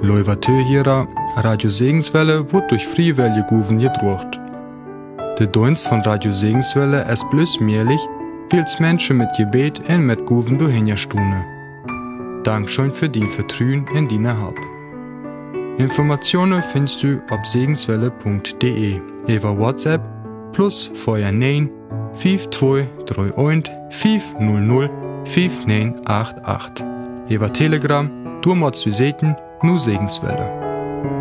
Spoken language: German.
Leuvatö hierer, Radio Segenswelle wird durch Friewelle Guven gedruckt. Der Dienst von Radio Segenswelle ist bloß möglich, weil Menschen mit Gebet und mit Guven durchhinstune. Dankeschön für dein Vertrauen in deine Hab. Informationen findest du auf segenswelle.de über WhatsApp plus Feuer 9 5231 500 5988. Über Telegram, du machst du Seiten, nur Segenswelle.